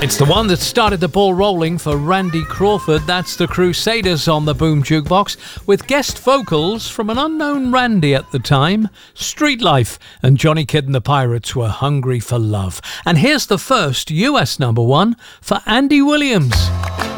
It's the one that started the ball rolling for Randy Crawford. That's the Crusaders on the Boom Jukebox, with guest vocals from an unknown Randy at the time. Street Life and Johnny Kidd and the Pirates were Hungry for Love. And here's the first US number one for Andy Williams.